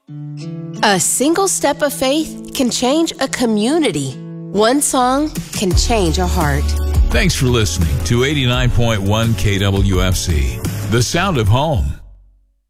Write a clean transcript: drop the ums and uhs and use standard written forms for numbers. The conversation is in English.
A single step of faith can change a community. One song can change a heart. Thanks for listening to 89.1 KWFC, the sound of home.